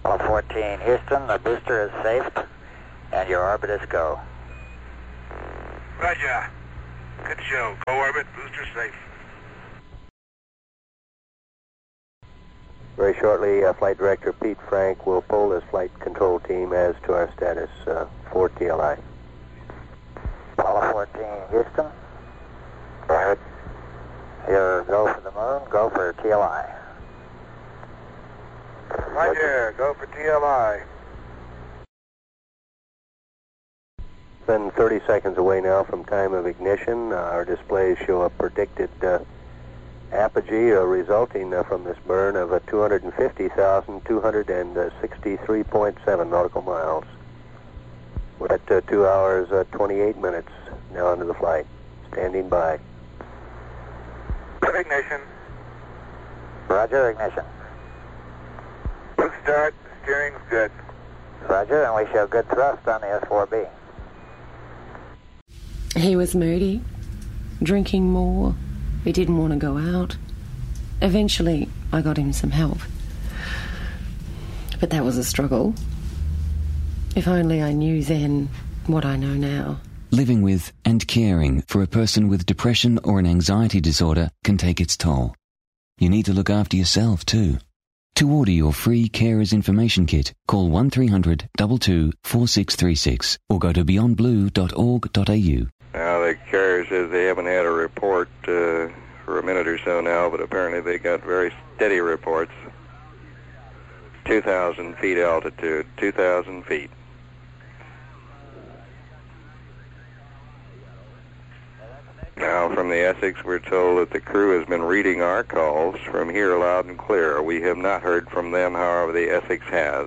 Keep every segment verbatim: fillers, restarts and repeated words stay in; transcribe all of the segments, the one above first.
Apollo fourteen, Houston, the booster is safe, and your orbit is go. Roger. Good show. Go orbit, booster safe. Very shortly, uh, Flight Director Pete Frank will poll this flight control team as to our status uh, for T L I. Apollo fourteen, Houston. Go ahead. You go for the moon, go for T L I. Roger, go for T L I. Then thirty seconds away now from time of ignition. Uh, our displays show a predicted uh, apogee uh, resulting uh, from this burn of uh, two hundred fifty thousand two hundred sixty-three point seven nautical miles. We're at uh, two hours, uh, twenty-eight minutes now into the flight. Standing by. Ignition. Roger, ignition. Good start. Steering's good. Roger, and we show good thrust on the S four B. He was moody, drinking more. He didn't want to go out. Eventually, I got him some help. But that was a struggle. If only I knew then what I know now. Living with and caring for a person with depression or an anxiety disorder can take its toll. You need to look after yourself too. To order your free Carers Information Kit, call one three hundred two two four six three six or go to beyond blue dot org dot a u. Now, the carrier says they haven't had a report uh, for a minute or so now, but apparently they got very steady reports. two thousand feet altitude, two thousand feet. Now, from the Essex, we're told that the crew has been reading our calls from here loud and clear. We have not heard from them, however, the Essex has.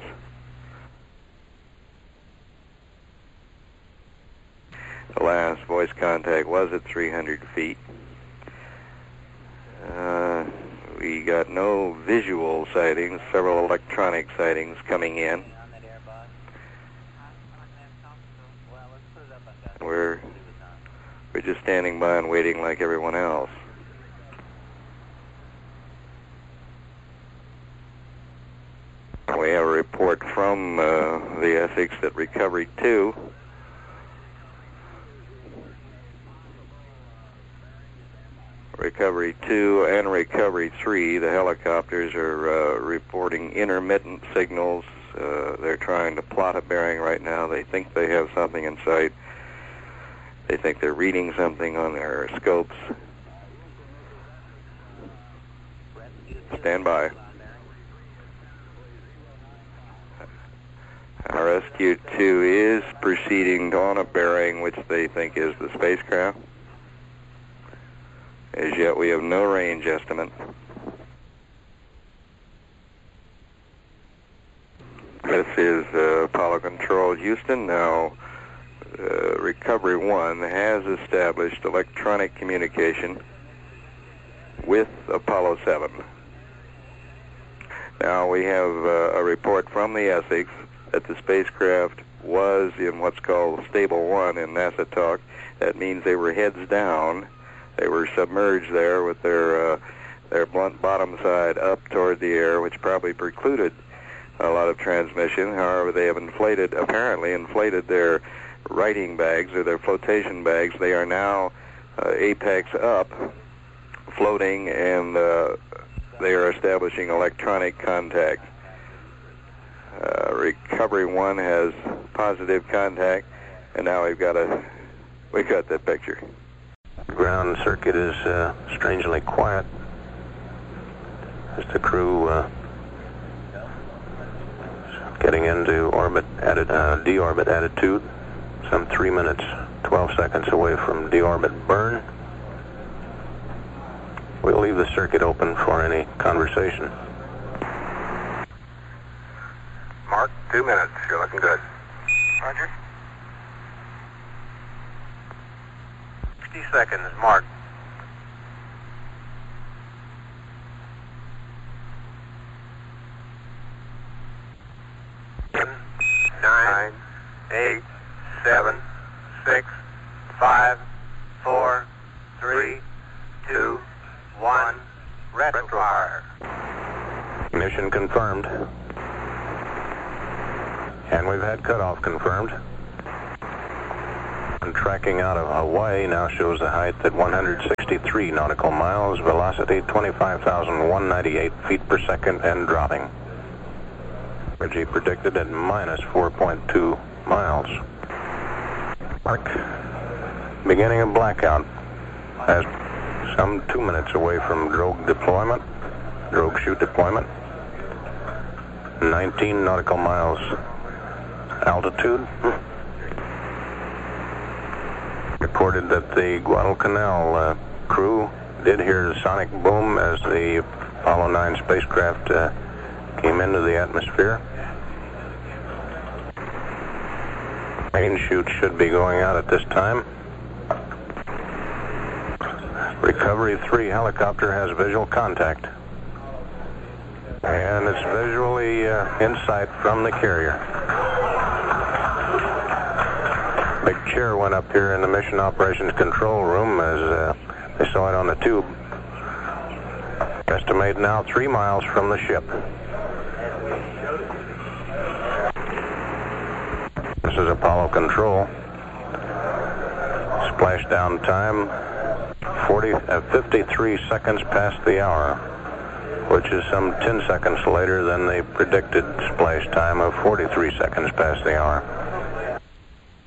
The last voice contact was at three hundred feet. Uh, we got no visual sightings, several electronic sightings coming in. We're, we're just standing by and waiting like everyone else. We have a report from uh, the Essex that Recovery two Recovery two and Recovery three, the helicopters are uh, reporting intermittent signals. Uh, they're trying to plot a bearing right now. They think they have something in sight. They think they're reading something on their scopes. Stand by. Our S Q two is proceeding on a bearing which they think is the spacecraft. As yet, we have no range estimate. This is uh, Apollo Control Houston. Now, uh, Recovery one has established electronic communication with Apollo seven. Now, we have uh, a report from the Essex that the spacecraft was in what's called Stable one in NASA talk. That means they were heads down. They were submerged there with their uh, their blunt bottom side up toward the air, which probably precluded a lot of transmission. However, they have inflated, apparently inflated their writing bags or their flotation bags. They are now uh, apex up, floating, and uh, they are establishing electronic contact. Uh, Recovery one has positive contact, and now we've got a we've got that picture. The ground circuit is uh, strangely quiet as the crew uh, getting into orbit, atti- uh, deorbit attitude, some three minutes, twelve seconds away from deorbit burn. We'll leave the circuit open for any conversation. Mark, two minutes. You're looking good. Roger. sixty seconds, Mark. Nine, eight, seven, six, five, four, three, two, one, retro fire. Mission confirmed. And we've had cutoff confirmed. And tracking out of Hawaii now shows the height at one hundred sixty-three nautical miles, velocity twenty-five thousand one hundred ninety-eight feet per second and dropping. Energy predicted at minus four point two miles. Mark. Beginning of blackout. As some two minutes away from drogue deployment, drogue chute deployment. nineteen nautical miles altitude. Reported that the Guadalcanal uh, crew did hear the sonic boom as the Apollo nine spacecraft uh, came into the atmosphere. Main chute should be going out at this time. Recovery three helicopter has visual contact. And it's visually uh, in sight from the carrier. Big chair went up here in the Mission Operations Control Room as uh, they saw it on the tube. Estimate now three miles from the ship. This is Apollo Control. Splashdown time forty, uh, fifty-three seconds past the hour, which is some ten seconds later than the predicted splash time of forty-three seconds past the hour.